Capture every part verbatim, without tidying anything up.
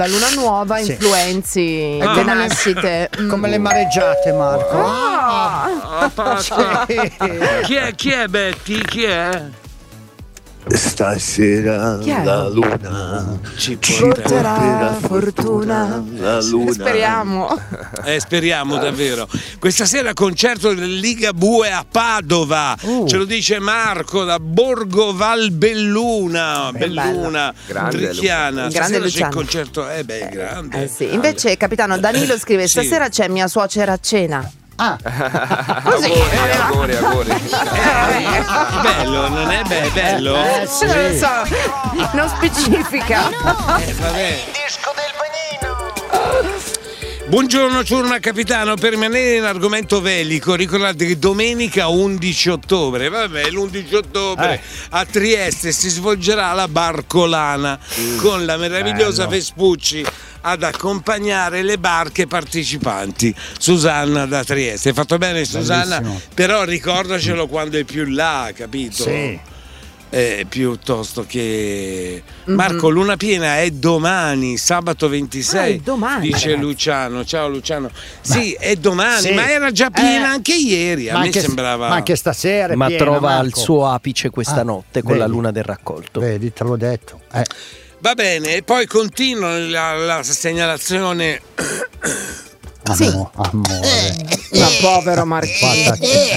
La luna nuova Sì. influenzi È le come le- nascite. Come le mareggiate, Marco. Ah. Chi è, chi è Betty? Chi è? Stasera Chi è? la luna Ci porterà fortuna. la luna. Speriamo. Eh, speriamo davvero. Questa sera concerto del Ligabue a Padova. Uh. Ce lo dice Marco da Borgo Valbelluna. Belluna, Grande Trichiana. Grande Stasera c'è il Luciano. concerto. Eh beh, grande. Eh sì. Invece, capitano Danilo scrive: Sì. stasera c'è mia suocera a cena. Ah, Così. Auguri, auguri, auguri. Eh, bello, non è be- bello? eh sì. Non lo so, non specifica. Eh, vabbè. Buongiorno ciurma capitano, per rimanere in argomento velico ricordate che domenica undici ottobre, vabbè l'undici ottobre Eh. a Trieste si svolgerà la Barcolana con la meravigliosa bello. Vespucci ad accompagnare le barche partecipanti. Susanna da Trieste, hai fatto bene Susanna, Bellissimo. però ricordacelo quando è più là, capito? sì. Eh, piuttosto che Marco, luna piena è domani, sabato ventisei. Ah, è domani, dice ragazzi. Luciano. Ciao Luciano. Sì, è domani, sì. ma era già piena Eh, anche ieri. A ma me anche, sembrava. ma anche stasera è Ma piena, trova Marco. il suo apice questa Ah, notte con la vedi. luna del raccolto. Vedi, te l'ho detto. Eh. Va bene, e poi continua la, la segnalazione. Sì. Amo- amore. Ma povero Marchino.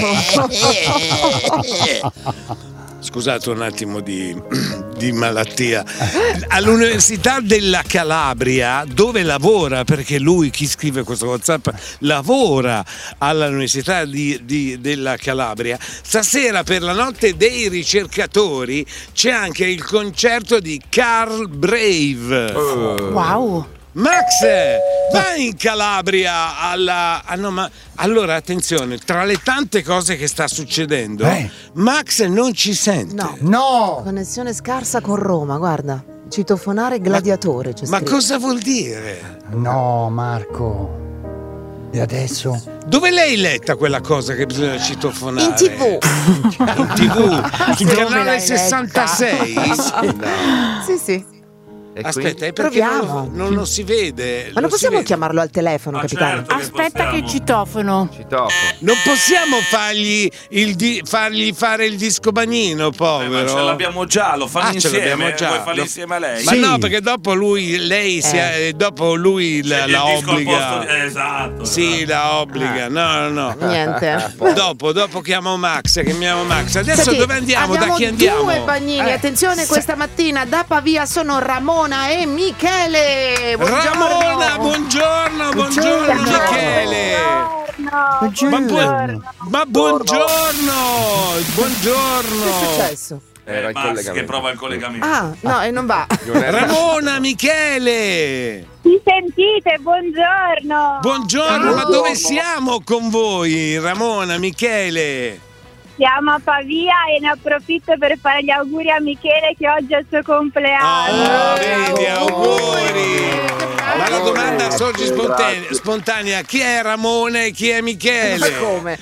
Scusate un attimo di, di malattia. All'Università della Calabria, dove lavora, perché lui, chi scrive questo WhatsApp, lavora all'Università di, di- della Calabria. Stasera per la notte dei ricercatori c'è anche il concerto di Carl Brave. Wow. Max, vai in Calabria alla. Ah no, ma allora attenzione, tra le tante cose che sta succedendo, Eh. Max non ci sente. No. No! Connessione scarsa con Roma, guarda. Citofonare gladiatore. c'è Ma scritto. cosa vuol dire? No, Marco. E adesso? Dove l'hai letta quella cosa che bisogna citofonare? In tivù. In tivù? Sul Dove canale l'hai sessantasei? Sì, sì. E Aspetta, è perché Proviamo. non, non lo si vede. Ma non lo si possiamo vede. chiamarlo al telefono, capitano? certo. Aspetta che citofono. Citofono. Non possiamo fargli, il di- fargli fare il disco bagnino, Eh, povero. ma ce l'abbiamo già, lo fanno Ah, ce l'abbiamo insieme. già. Vuoi farlo Lo- insieme a lei? Ma Sì. no, perché dopo lui, lei si Eh. eh, dopo lui la, Scegli la il disco al obbliga. posto di- Esatto. Sì, esatto. la obbliga. No, no, no. Niente. Dopo, dopo chiamo Max, chiamiamo Max. Adesso Senti, dove andiamo? Da abbiamo chi andiamo? due bagnini. Eh, Attenzione, se- questa mattina da Pavia sono Ramona e Michele. Buongiorno. Ramona, buongiorno, buongiorno Buongiorno. Michele. Ma, Buongiorno. buon- ma buongiorno, Che è buongiorno. successo? Era Eh, il Max collegamento. che prova il collegamento. Ah, no, e non va. Non era- Ramona, Michele. Mi sentite? Buongiorno. Buongiorno, ma dove siamo con voi, Ramona, Michele? Siamo a Pavia e ne approfitto per fare gli auguri a Michele che oggi è il suo compleanno. Oh, vedi, auguri. Ma la domanda sorge spontanea, spontanea, chi è Ramona e chi è Michele? Ma come?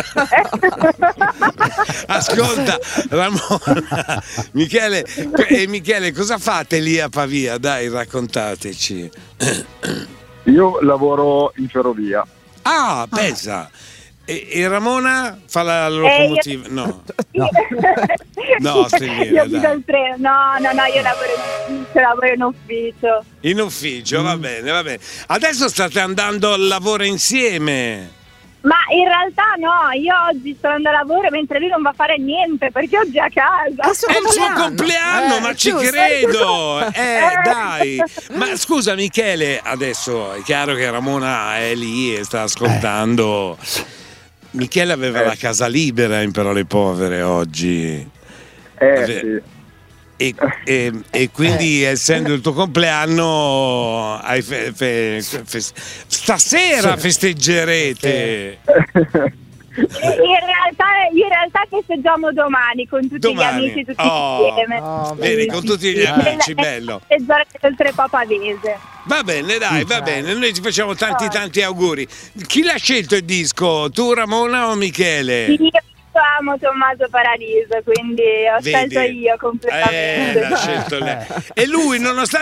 Ascolta, Ramona, Michele, e Michele, cosa fate lì a Pavia? Dai, raccontateci. Io lavoro in ferrovia. Ah, pensa. E, e Ramona fa la locomotiva? No. No. No, stai bene, Io guido dai. il treno. No, no, no, io lavoro in ufficio, lavoro in ufficio. In ufficio, va bene, va bene. Adesso state andando al lavoro insieme. Ma in realtà no, io oggi sto andando a lavoro mentre lui non va a fare niente perché oggi è a casa. È il suo È il suo compleanno. compleanno, Eh, ma ci giusto. credo! Eh, dai! Ma scusa Michele, adesso è chiaro che Ramona è lì e sta ascoltando. Michele aveva Eh. la casa libera in Parole Povere oggi. Eh, Vabbè. sì. E, e- e quindi essendo il tuo compleanno hai fe- fe- fe- stasera festeggerete. In realtà, in realtà festeggiamo domani con tutti Domani. gli amici tutti Oh. insieme. Oh, Vedi, con tutti gli amici, bello. Festeggiare oltre Papavese. Va bene, dai, va bene. Noi ci facciamo tanti tanti auguri. Chi l'ha scelto il disco? Tu Ramona o Michele? Io amo Tommaso Paradiso, quindi ho Vedi? scelto io completamente. Eh, l'ha scelto lei. E lui, nonostante